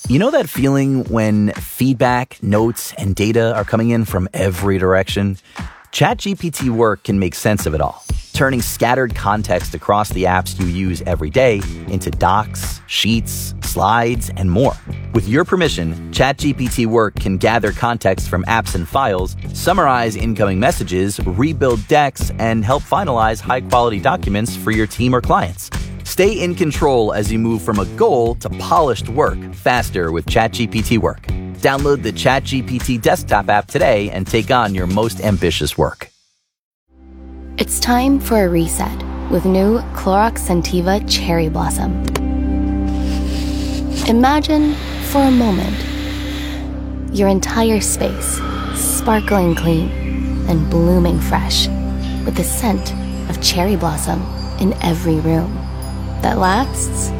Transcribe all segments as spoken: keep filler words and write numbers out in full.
You know that feeling when feedback, notes, and data are coming in from every direction? ChatGPT Work can make sense of it all, turning scattered context across the apps you use every day into docs, sheets, slides, and more. With your permission, ChatGPT Work can gather context from apps and files, summarize incoming messages, rebuild decks, and help finalize high-quality documents for your team or clients. Stay in control as you move from a goal to polished work faster with ChatGPT Work. Download the ChatGPT desktop app today and take on your most ambitious work. It's time for a reset with new Clorox Scentiva Cherry Blossom. Imagine, for a moment, your entire space sparkling clean and blooming fresh with the scent of cherry blossom in every room that lasts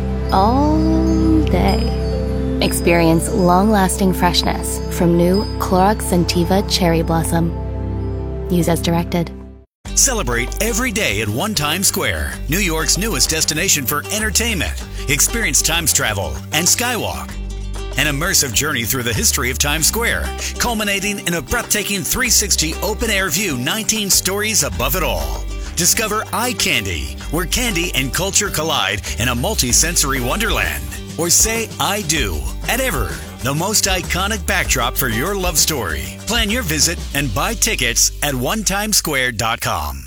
all day. Experience long-lasting freshness from new Clorox Scentiva Cherry Blossom. Use as directed. Celebrate every day at One Times Square, New York's newest destination for entertainment. Experience Times Travel and Skywalk, an immersive journey through the history of Times Square, culminating in a breathtaking three sixty open-air view, nineteen stories above it all. Discover Eye Candy, where candy and culture collide in a multi-sensory wonderland. Or say I do at Ever, the most iconic backdrop for your love story. Plan your visit and buy tickets at one times square dot com.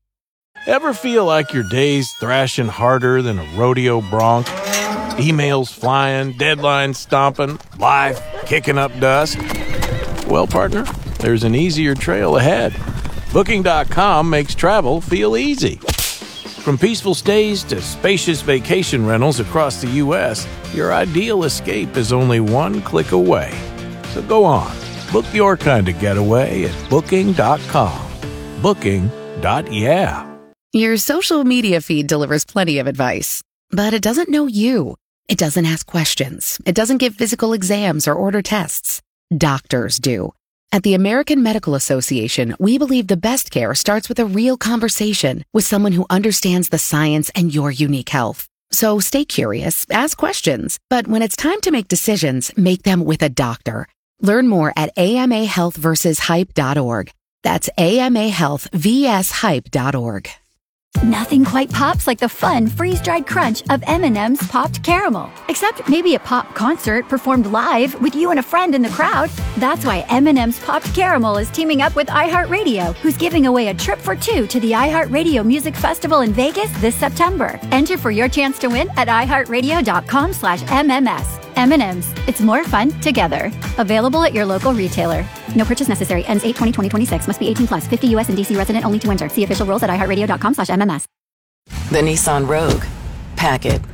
Ever feel like your day's thrashing harder than a rodeo bronc? Emails flying, deadlines stomping, life kicking up dust? Well, partner, there's an easier trail ahead. Booking dot com makes travel feel easy. From peaceful stays to spacious vacation rentals across the U S, your ideal escape is only one click away. So go on, book your kind of getaway at Booking dot com. Booking. Yeah. Your social media feed delivers plenty of advice, but it doesn't know you. It doesn't ask questions. It doesn't give physical exams or order tests. Doctors do. At the American Medical Association, we believe the best care starts with a real conversation with someone who understands the science and your unique health. So stay curious, ask questions, but when it's time to make decisions, make them with a doctor. Learn more at A M A health versus hype dot org. That's A M A health versus hype dot org. Nothing quite pops like the fun, freeze-dried crunch of M and M's Popped Caramel. Except maybe a pop concert performed live with you and a friend in the crowd. That's why M and M's Popped Caramel is teaming up with iHeartRadio, who's giving away a trip for two to the iHeartRadio Music Festival in Vegas this September. Enter for your chance to win at iHeartRadio.com slash MMS. M and M's. It's more fun together. Available at your local retailer. No purchase necessary. Ends eight twenty twenty twenty-six. Must be eighteen plus. fifty U S and D C resident only to enter. See official rules at iHeartRadio.com slash MMS. The Nissan Rogue. Pack it.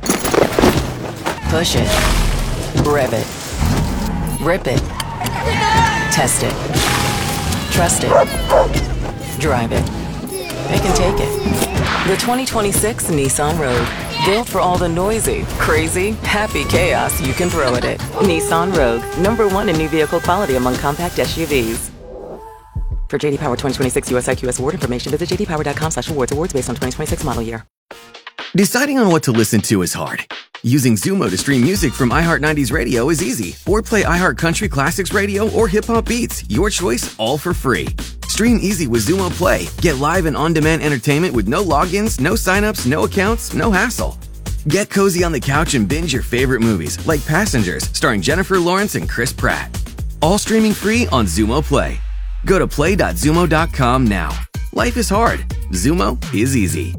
Push it. Rev it. Rip it. Test it. Trust it. Drive it. They can take it. The twenty twenty-six Nissan Rogue. Built for all the noisy, crazy, happy chaos you can throw at it. Nissan Rogue, number one in new vehicle quality among compact S U Vs. For J D Power twenty twenty-six U S I Q S award information, visit j d power dot com slash awards. Awards based on twenty twenty-six model year. Deciding on what to listen to is hard. Using Zumo to stream music from iHeart nineties Radio is easy. Or play iHeart Country Classics Radio or Hip Hop Beats. Your choice, all for free. Stream easy with Zumo Play. Get live and on-demand entertainment with no logins, no signups, no accounts, no hassle. Get cozy on the couch and binge your favorite movies, like Passengers, starring Jennifer Lawrence and Chris Pratt. All streaming free on Zumo Play. Go to play dot zumo dot com now. Life is hard. Zumo is easy.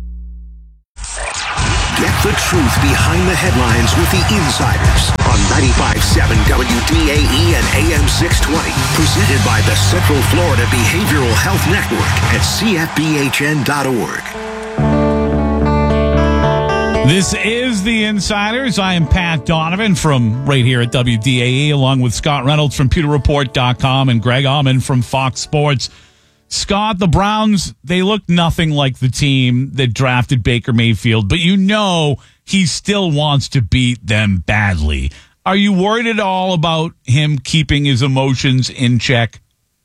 Get the truth behind the headlines with the Insiders on ninety-five point seven W D A E and A M six twenty. Presented by the Central Florida Behavioral Health Network at C F B H N dot org. This is the Insiders. I am Pat Donovan from right here at W D A E, along with Scott Reynolds from Pewter Report dot com and Greg Allman from Fox Sports. Scott, the Browns, they look nothing like the team that drafted Baker Mayfield, but you know he still wants to beat them badly. Are you worried at all about him keeping his emotions in check?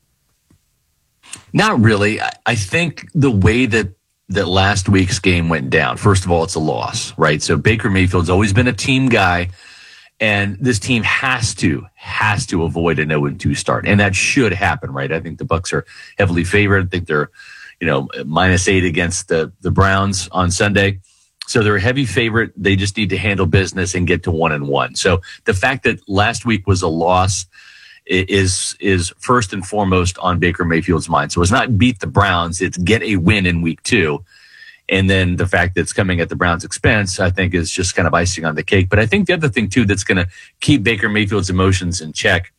Not really. I think the way that that last week's game went down, first of all, it's a loss, right? So Baker Mayfield's always been a team guy, And this team has to, has to avoid an oh and two start. And that should happen, right? I think the Bucs are heavily favored. I think they're, you know, minus eight against the, the Browns on Sunday. So they're a heavy favorite. They just need to handle business and get to one and one. So the fact that last week was a loss is, is first and foremost on Baker Mayfield's mind. So it's not beat the Browns. It's get a win in week two. And then the fact that it's coming at the Browns' expense, I think, is just kind of icing on the cake. But I think the other thing, too, that's going to keep Baker Mayfield's emotions in check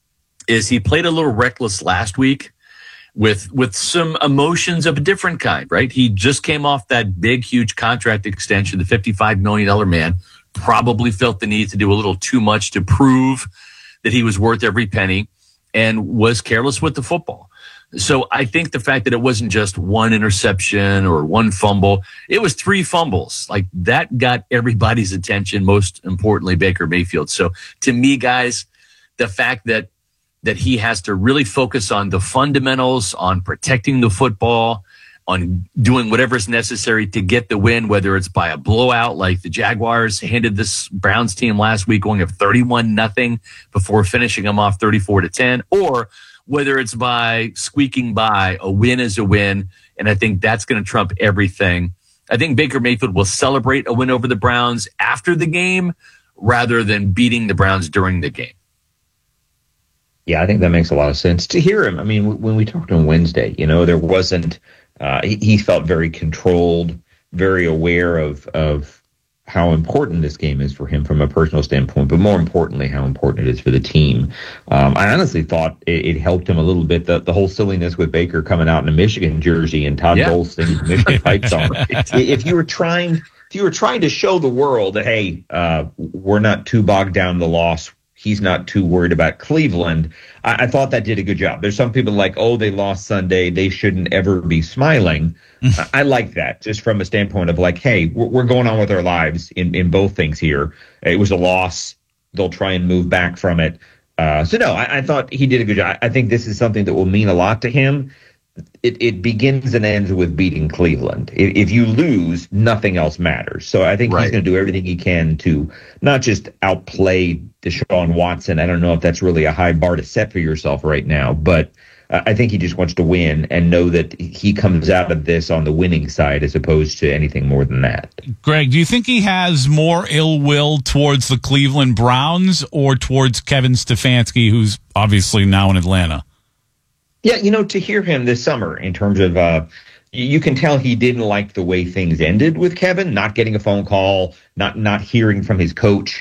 is he played a little reckless last week with with some emotions of a different kind, right? He just came off that big, huge contract extension, the fifty-five million dollars man, probably felt the need to do a little too much to prove that he was worth every penny and was careless with the football. So I think the fact that it wasn't just one interception or one fumble, it was three fumbles. Like that got everybody's attention, most importantly, Baker Mayfield. So to me, guys, the fact that that he has to really focus on the fundamentals, on protecting the football, on doing whatever is necessary to get the win, whether it's by a blowout like the Jaguars handed this Browns team last week, going up thirty-one nothing before finishing them off thirty-four to ten, or whether it's by squeaking by. A win is a win, and I think that's going to trump everything. I think Baker Mayfield will celebrate a win over the Browns after the game rather than beating the Browns during the game. Yeah, I think that makes a lot of sense. To hear him, I mean, when we talked on Wednesday, you know, there wasn't, uh, he, he felt very controlled, very aware of of how important this game is for him from a personal standpoint, but more importantly, how important it is for the team. Um, I honestly thought it, it helped him a little bit, the, the whole silliness with Baker coming out in a Michigan jersey and Todd yeah. Bowles singing Michigan fight song. If you were trying, if you were trying to show the world that, hey, uh, we're not too bogged down in the loss, he's not too worried about Cleveland, I, I thought that did a good job. There's some people like, oh, they lost Sunday, they shouldn't ever be smiling. I, I like that, just from a standpoint of like, hey, we're, we're going on with our lives in, in both things here. It was a loss. They'll try and move back from it. Uh, so, no, I, I thought he did a good job. I, I think this is something that will mean a lot to him. It, it begins and ends with beating Cleveland. If, if you lose, nothing else matters. So I think right. he's going to do everything he can to not just outplay Deshaun Watson. I don't know if that's really a high bar to set for yourself right now, but uh, I think he just wants to win and know that he comes out of this on the winning side as opposed to anything more than that. Greg, do you think he has more ill will towards the Cleveland Browns or towards Kevin Stefanski, who's obviously now in Atlanta? Yeah, you know, to hear him this summer in terms of, uh, you can tell he didn't like the way things ended with Kevin, not getting a phone call, not not hearing from his coach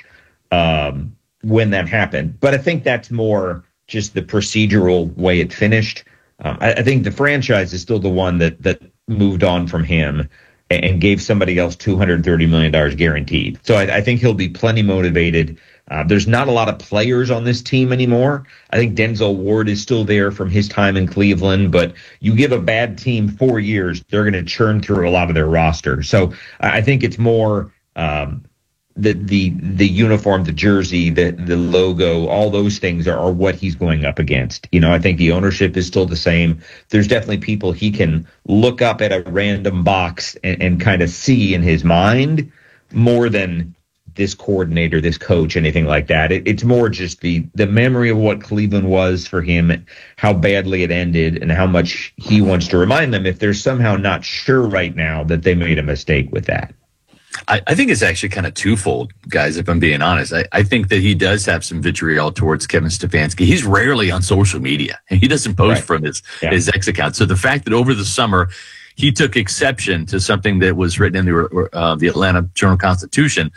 um, when that happened. But I think that's more just the procedural way it finished. Uh, I, I think the franchise is still the one that that moved on from him and, and gave somebody else two hundred thirty million dollars guaranteed. So I, I think he'll be plenty motivated. Uh, there's not a lot of players on this team anymore. I think Denzel Ward is still there from his time in Cleveland, but you give a bad team four years, they're going to churn through a lot of their roster. So I think it's more um, the the the uniform, the jersey, the the logo, all those things are, are what he's going up against. You know, I think the ownership is still the same. There's definitely people he can look up at a random box and, and kind of see in his mind more than this coordinator, this coach, anything like that. It, it's more just the the memory of what Cleveland was for him, how badly it ended, and how much he wants to remind them if they're somehow not sure right now that they made a mistake with that. I, I think it's actually kind of twofold, guys, if I'm being honest. I, I think that he does have some vitriol towards Kevin Stefanski. He's rarely on social media, and he doesn't post right. from his, yeah. his X account. So the fact that over the summer he took exception to something that was written in the uh, the Atlanta Journal-Constitution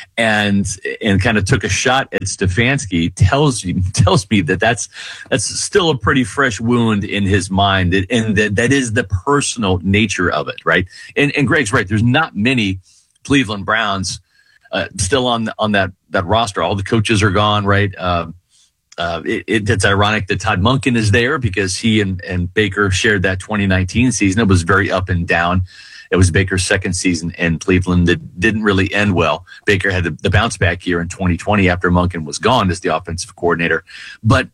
and and kind of took a shot at Stefanski tells you tells me that that's that's still a pretty fresh wound in his mind, and that that is the personal nature of it, right? And and Greg's right. There's not many Cleveland Browns uh, still on on that that roster. All the coaches are gone, right? Uh, Uh, it, it, it's ironic that Todd Monken is there because he and, and Baker shared that twenty nineteen season. It was very up and down. It was Baker's second season in Cleveland that didn't really end well. Baker had the, the bounce back year in twenty twenty after Monken was gone as the offensive coordinator. But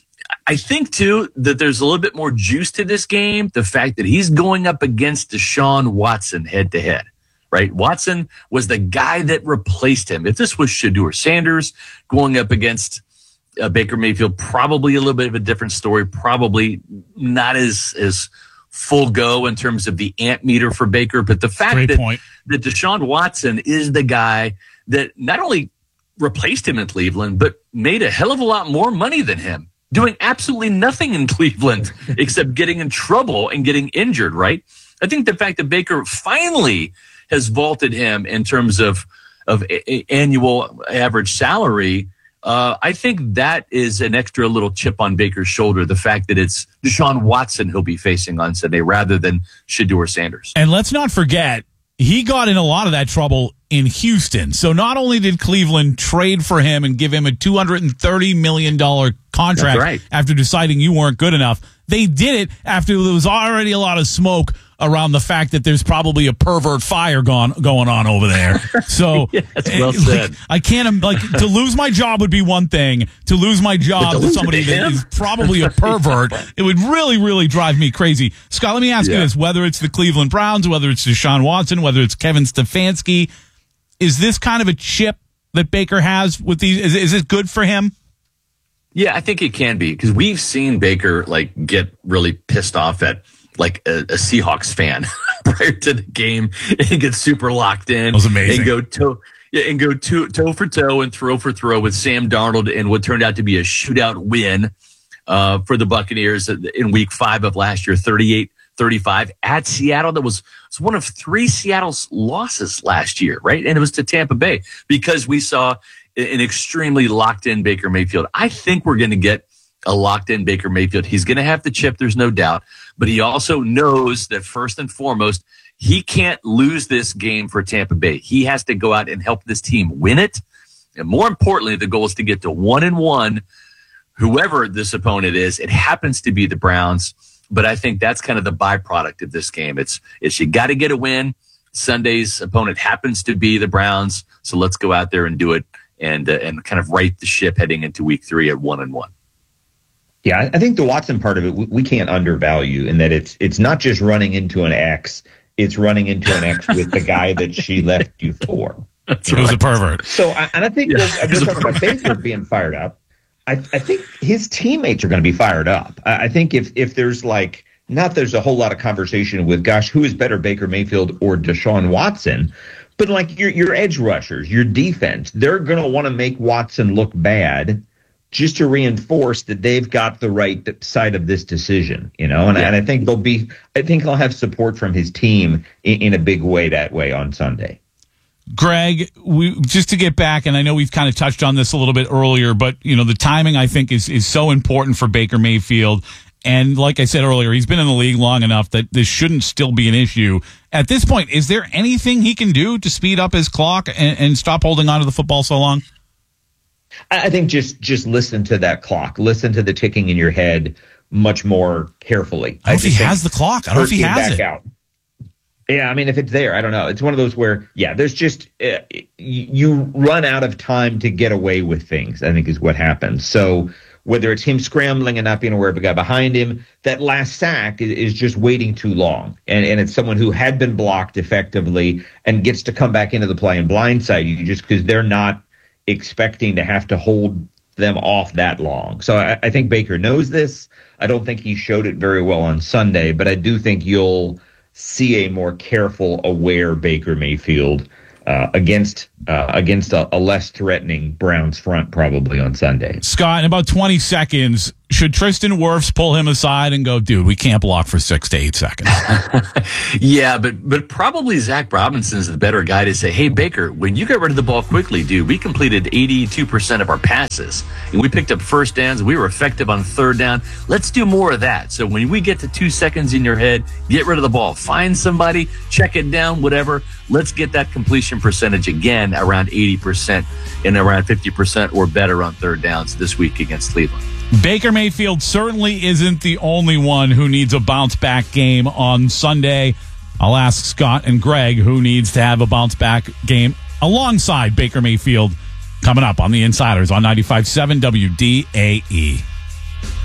I think, too, that there's a little bit more juice to this game. The fact that he's going up against Deshaun Watson head to head. right? Watson was the guy that replaced him. If this was Shedeur Sanders going up against uh, Baker Mayfield, probably a little bit of a different story, probably not as, as full go in terms of the amp meter for Baker. But the fact Great that, point. that Deshaun Watson is the guy that not only replaced him in Cleveland, but made a hell of a lot more money than him, doing absolutely nothing in Cleveland except getting in trouble and getting injured, right? I think the fact that Baker finally has vaulted him in terms of, of a, a annual average salary, uh, I think that is an extra little chip on Baker's shoulder, the fact that it's Deshaun Watson he'll be facing on Sunday rather than Shedeur Sanders. And let's not forget, he got in a lot of that trouble in Houston. So not only did Cleveland trade for him and give him a two hundred thirty million dollars contract right. after deciding you weren't good enough, they did it after there was already a lot of smoke around the fact that there's probably a pervert fire gone, going on over there. So yes, well like, said. I can't, like, to lose my job would be one thing. To lose my job to somebody to that him? is probably a pervert, it would really, really drive me crazy. Scott, let me ask Yeah. you this. Whether it's the Cleveland Browns, whether it's Deshaun Watson, whether it's Kevin Stefanski, is this kind of a chip that Baker has with these? Is, is it good for him? Yeah, I think it can be, because we've seen Baker like get really pissed off at like a, a Seahawks fan prior to the game and get super locked in. That was amazing. And go toe, yeah, and go toe, toe for toe and throw for throw with Sam Darnold in what turned out to be a shootout win uh, for the Buccaneers in week five of last year, thirty-eight thirty-five at Seattle. That was, was one of three Seattle's losses last year, right? And it was to Tampa Bay because we saw an extremely locked-in Baker Mayfield. I think we're going to get a locked-in Baker Mayfield. He's going to have the chip, there's no doubt. But he also knows that first and foremost, he can't lose this game for Tampa Bay. He has to go out and help this team win it. And more importantly, the goal is to get to one and one, whoever this opponent is. It happens to be the Browns. But I think that's kind of the byproduct of this game. It's, it's you got to get a win. Sunday's opponent happens to be the Browns. So let's go out there and do it and, uh, and kind of right the ship heading into week three at one and one. Yeah, I think the Watson part of it we, we can't undervalue in that it's it's not just running into an ex, it's running into an ex with the guy that she left you for. It was a pervert. So, I, and I think Yeah, I'm just talking about Baker being fired up. I, I think his teammates are going to be fired up. I, I think if if there's like not there's a whole lot of conversation with, gosh, who is better, Baker Mayfield or Deshaun Watson? But like your your edge rushers, your defense, they're going to want to make Watson look bad, just to reinforce that they've got the right side of this decision, you know, and, yeah. and I think they'll be, I think he'll have support from his team in, in a big way that way on Sunday. Greg, we, just to get back, and I know we've kind of touched on this a little bit earlier, but you know, the timing I think is, is so important for Baker Mayfield. And like I said earlier, he's been in the league long enough that this shouldn't still be an issue. At this point, is there anything he can do to speed up his clock and, and stop holding on to the football so long? I think just just listen to that clock. Listen to the ticking in your head much more carefully. I don't know if he has the clock. I don't know if he has it. Out. Yeah, I mean, if it's there, I don't know. It's one of those where, yeah, there's just, uh, you run out of time to get away with things, I think is what happens. So whether it's him scrambling and not being aware of a guy behind him, that last sack is, is just waiting too long. And, and it's someone who had been blocked effectively and gets to come back into the play and blindside you just because they're not expecting to have to hold them off that long. So I, I think Baker knows this. I don't think he showed it very well on Sunday, but I do think you'll see a more careful, aware Baker Mayfield uh, against uh, against a, a less threatening Browns front probably on Sunday. Scott, in about twenty seconds, should Tristan Wirfs pull him aside and go, dude, we can't block for six to eight seconds? Yeah, but but probably Zach Robinson's the better guy to say, hey, Baker, when you got rid of the ball quickly, dude, we completed eighty-two percent of our passes, and we picked up first downs. We were effective on third down. Let's do more of that. So when we get to two seconds in your head, get rid of the ball. Find somebody, check it down, whatever. Let's get that completion percentage again around eighty percent and around fifty percent or better on third downs this week against Cleveland. Baker Mayfield certainly isn't the only one who needs a bounce-back game on Sunday. I'll ask Scott and Greg who needs to have a bounce-back game alongside Baker Mayfield coming up on the Insiders on ninety-five point seven W D A E.